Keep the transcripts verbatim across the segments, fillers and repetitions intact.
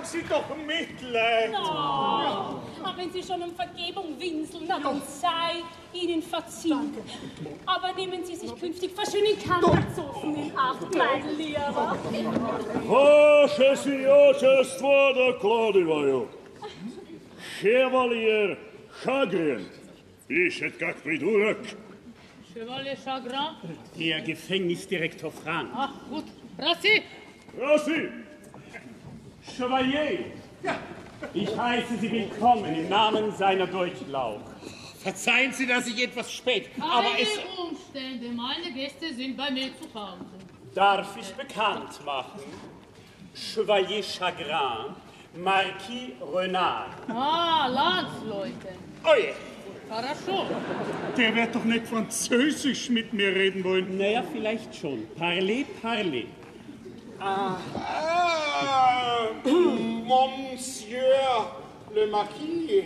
haben Sie doch Mitleid. No. Aber wenn Sie schon um Vergebung winseln, na, dann sei Ihnen verziehen. Aber nehmen Sie sich künftig verschönen Kanterzofen in Acht, mein Lieber. Vaše si očestvo dокладываю. Chevalier Chagrin. Пишет как придурок. Chevalier Chagrin? Der Gefängnisdirektor Frank. Ach, gut. Rassi! Rassi! Chevalier! Ja. Ich heiße Sie willkommen im Namen seiner Durchlaucht. Verzeihen Sie, dass ich etwas spät, Keine aber es... Umstände, meine Gäste sind bei mir zu Hause. Darf ich bekannt machen? Chevalier Chagrin, Marquis Renard. Ah, Landsleute. Oje. Хорошо. Der wird doch nicht Französisch mit mir reden wollen. Naja, vielleicht schon. Parlez, parlez. Ah, ah, Monsieur le Marquis.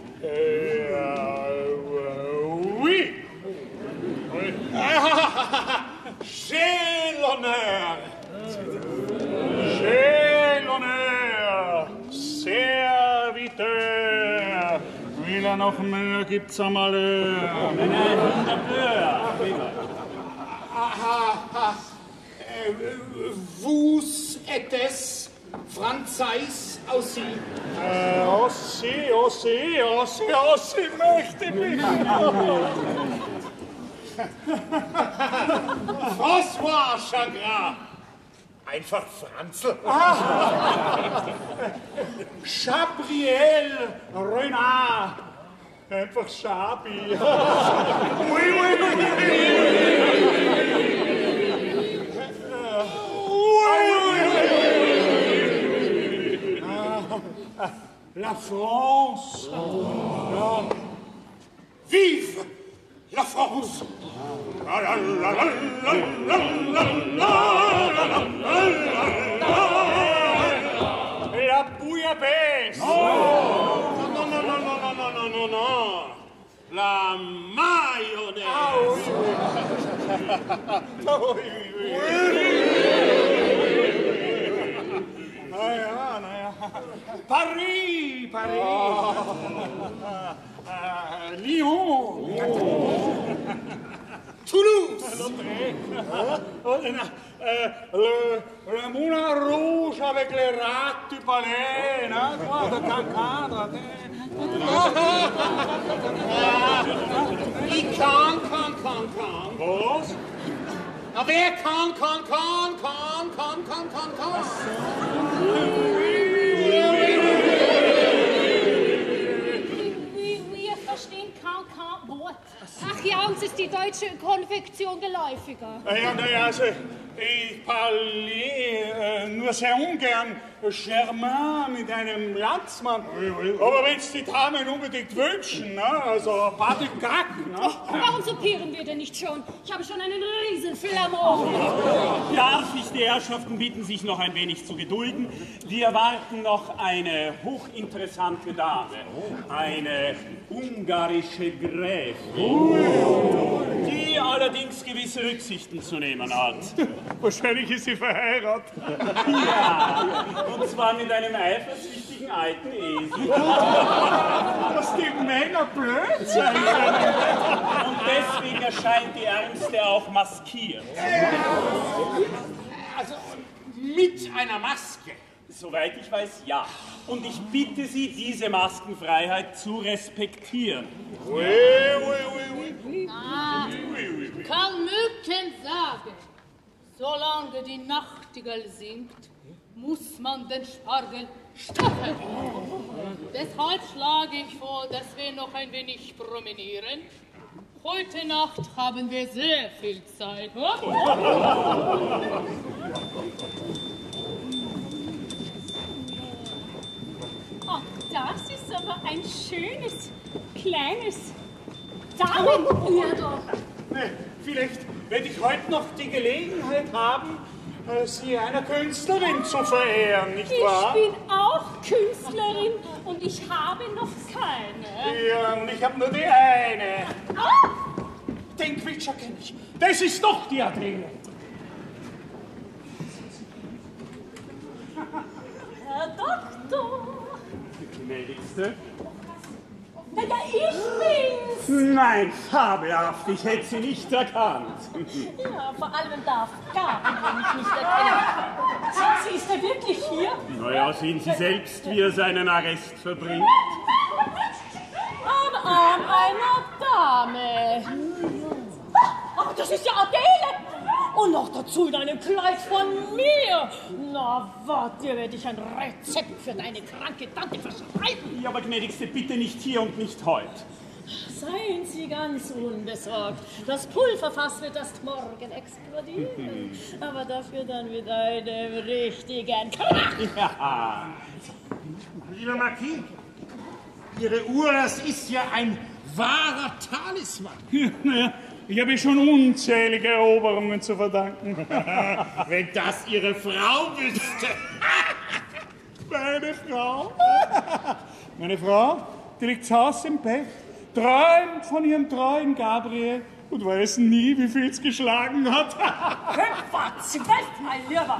Euh, oui. Oui. Ah, j'ai l'honneur. J'ai l'honneur. Serviteur. Will er noch mehr, gibt's einmal. Nein, nein, wunderbar. Ah, ah, vous êtes Franzais aussi? Äh, aussi, aussi, aussi, aussi möchte mich. François Chagrin. Einfach Franzl. Ah. Gabriel Renard. Einfach Schabi. Oui, oui, oui, oui. La France. Oh. Vive la France. La, la, la, la, la, la, la, la, la bouillabaisse. Non, non, non, non, non, non, non, non, non. La mayonnaise. Ah oui, oui. Oh, oui, oui, oui. Ah, ja, na ja. Paris, Paris. Oh. Uh, Lyon. Oh. Toulouse. Oh, le, le moulin rouge avec les rats du palais, hein, quoi, de cancadre. Ich kann, kann, kann, kann. Was? Na, wer kann, kann, kann, kann, kann, kann, kann, kann. Wir verstehen kein, kein Wort. Ach ja, uns ist die deutsche Konfektion geläufiger. Ja, naja, also, ich parle äh, nur sehr ungern Germain mit einem Landsmann. Aber wenn es die Damen unbedingt wünschen, ne? Also pas de Gack, ne? Warum soupieren wir denn nicht schon? Ich habe schon einen riesen Flamand. Darf ich die Herrschaften bitten, sich noch ein wenig zu gedulden? Wir erwarten noch eine hochinteressante Dame, eine ungarische Gräfin, die allerdings gewisse Rücksichten zu nehmen hat. Wahrscheinlich ist sie verheiratet. Ja, und zwar mit einem eifersüchtigen alten Esel. Dass die Männer blöd sind. Und deswegen erscheint die Ärmste auch maskiert. Also mit einer Maske. Soweit ich weiß, ja. Und ich bitte Sie, diese Maskenfreiheit zu respektieren. Oui, oui, oui, oui. Ah, kann Mücken sagen, solange die Nachtigall singt, muss man den Spargel stacheln. Deshalb schlage ich vor, dass wir noch ein wenig promenieren. Heute Nacht haben wir sehr viel Zeit. Oh, das ist aber ein schönes, kleines Damenöhrl. Nee, vielleicht werde ich heute noch die Gelegenheit haben, Sie einer Künstlerin zu verehren, nicht wahr? Ich bin auch Künstlerin und ich habe noch keine. Ja, und ich habe nur die eine. Ah! Den Quitscher kenne ich. Das ist doch die Adele. Herr Doktor! Gnädigste. Na ja, ich bin's! Nein, fabelhaft, ich hätte sie nicht erkannt. Ja, vor allem darf Gabriel mich nicht erkennen. Sie, sie ist er wirklich hier? Naja, sehen Sie selbst, wie er seinen Arrest verbringt. Am Arm einer Dame. Aber das ist ja Adele! Und noch dazu in einem Kleid von mir. Na, warte, dir werde ich ein Rezept für deine kranke Tante verschreiben. Ja, aber gnädigste, bitte nicht hier und nicht heute. Seien Sie ganz unbesorgt. Das Pulverfass wird erst morgen explodieren. Aber dafür dann mit einem richtigen Krach. Ja. Lieber Marquis, Ihre Uhr, das ist ja ein wahrer Talisman. Naja, ich habe schon unzählige Eroberungen zu verdanken. Wenn das Ihre Frau wüsste. Meine Frau? Meine Frau, die liegt zu Hause im Bett, träumt von ihrem treuen Gabriel und weiß nie, wie viel es geschlagen hat. Was? Welt, mein Lieber!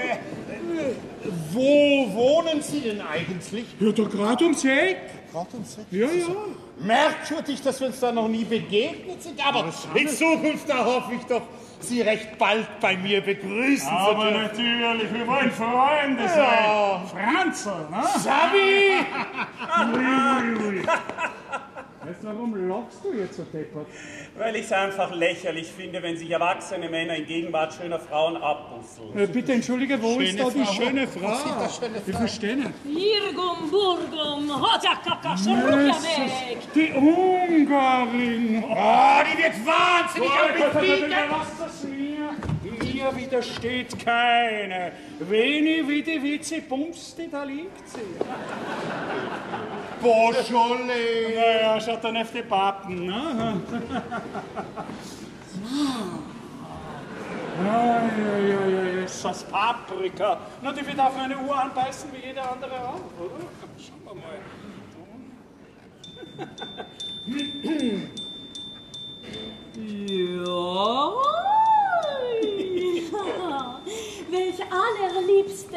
Wo wohnen Sie denn eigentlich? Ja, da gerade ums Eck. Gerade ums Eck. Ja, ja. Merkwürdig, dass wir uns da noch nie begegnet sind, aber in Zukunft, da hoffe ich doch, Sie recht bald bei mir begrüßen zu Aber dürfen. natürlich, wir wollen Freunde sein. Ja. Franzl, ne? Sabi! Ui, ui, ui. Weißt du, warum lachst du jetzt so deppert? Weil ich es einfach lächerlich finde, wenn sich erwachsene Männer in Gegenwart schöner Frauen abbusseln. Äh, bitte entschuldige, wo Schöne ist da die Frau. schöne Wo Frau? ist die schöne Wir Frau? verstehen nicht. Virgum, Burgum, Hotakaka, Schrujavek! Die Ungarin. Oh, die wird wahnsinnig am Befinden. Was das mir? Mir widersteht keine. Veni, vidi, vici, bumsti, da liegt sie. Beaujolais. Naja, schaut dann auf die Pappen, ne? Ah, ja, ja, ja, ja, ist das Paprika. Na, die wird auf meine Uhr anbeißen wie jeder andere auch, oder? Schauen wir mal. Ja. Welch allerliebste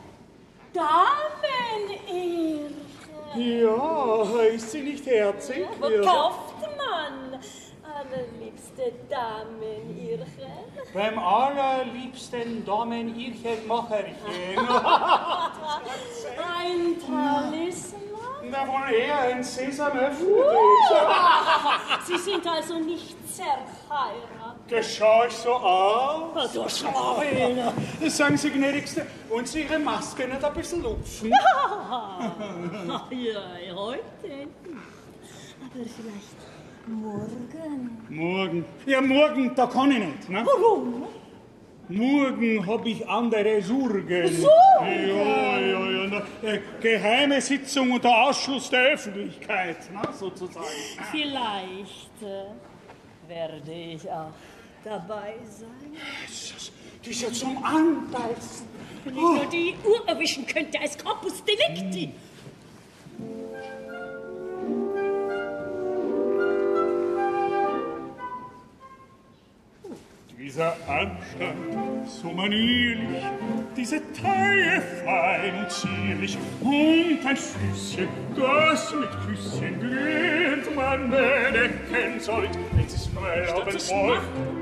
Damenirre. Ja, ist sie nicht herzig? Wo Ja. kauft man allerliebste Damenirre? Beim allerliebsten Damenirchenmacherchen. Ein Talisman? Na, wohl eher ein Sesam öffnet Sie sind also nicht zerheiratet. Das schau ich so aus. Du Schweine! Das sagen Sie, gnädigste, und Sie Ihre Maske nicht ein bisschen lupfen? Ja, heute. Aber vielleicht morgen. Morgen. Ja, morgen, da kann ich nicht. Ne? Warum? Morgen hab ich andere Sorgen. Sorgen? Ja, ja, ja. Na, äh, geheime Sitzung unter Ausschluss der Öffentlichkeit, ne, sozusagen. Vielleicht äh, werde ich auch dabei sein. Die ist ja zum Anbeißen. Wenn ich nur die Uhr erwischen könnte als Corpus Delicti. Dieser Anstand, so manierlich, diese Taille fein und zierlich, und ein Füßchen, das mit Küsschen glüht, man bedecken sollt, wenn sie's Freihaben wollt.